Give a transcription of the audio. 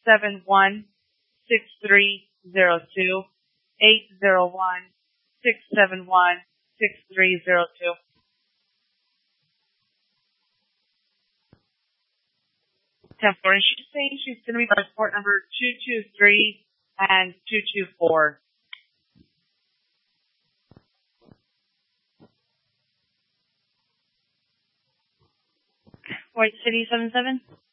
801-671-6302. 801-671-6302. 10-4, and she's saying she's going to be by port number 223 and 224. White City 77?